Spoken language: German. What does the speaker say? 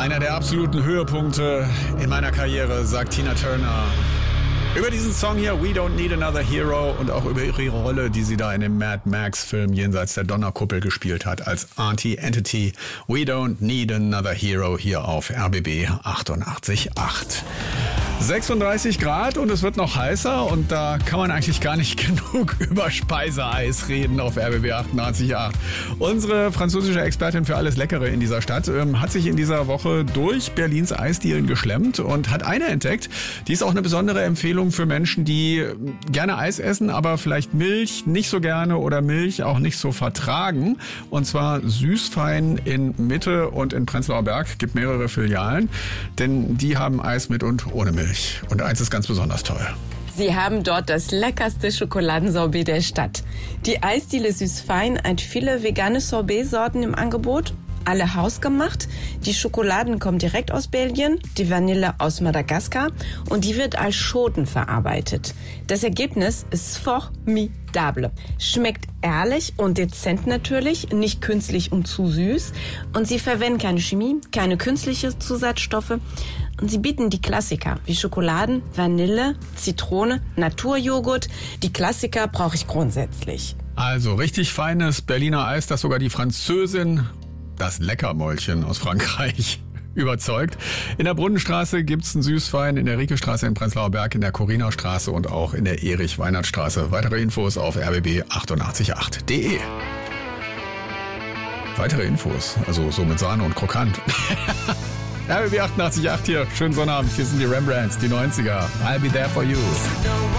Einer der absoluten Höhepunkte in meiner Karriere, sagt Tina Turner. Über diesen Song hier, We Don't Need Another Hero, und auch über ihre Rolle, die sie da in dem Mad Max-Film Jenseits der Donnerkuppel gespielt hat, als Auntie Entity. We Don't Need Another Hero hier auf RBB 88.8. 36 Grad und es wird noch heißer und da kann man eigentlich gar nicht genug über Speiseeis reden auf RBB 88.8. Unsere französische Expertin für alles Leckere in dieser Stadt hat sich in dieser Woche durch Berlins Eisdielen geschlemmt und hat eine entdeckt. Die ist auch eine besondere Empfehlung für Menschen, die gerne Eis essen, aber vielleicht Milch nicht so gerne oder Milch auch nicht so vertragen. Und zwar Süßfein in Mitte und in Prenzlauer Berg. Gibt mehrere Filialen, denn die haben Eis mit und ohne Milch. Und eins ist ganz besonders toll. Sie haben dort das leckerste Schokoladensorbet der Stadt. Die Eisdiele Süßfein hat viele vegane Sorbetsorten im Angebot. Alle hausgemacht. Die Schokoladen kommen direkt aus Belgien, die Vanille aus Madagaskar und die wird als Schoten verarbeitet. Das Ergebnis ist formidable. Schmeckt ehrlich und dezent natürlich, nicht künstlich und zu süß. Und sie verwenden keine Chemie, keine künstlichen Zusatzstoffe. Und sie bieten die Klassiker wie Schokoladen, Vanille, Zitrone, Naturjoghurt. Die Klassiker brauche ich grundsätzlich. Also richtig feines Berliner Eis, das sogar die Französin, das Leckermäulchen aus Frankreich, überzeugt. In der Brunnenstraße gibt's einen Süßfein, in der Riekestraße in Prenzlauer Berg, in der Corina-Straße und auch in der Erich-Weinert-Straße. Weitere Infos auf rbb888.de. Weitere Infos, also so mit Sahne und krokant. RBB 88.8 hier, schönen Sonnabend, hier sind die Rembrandts, die 90er. I'll be there for you.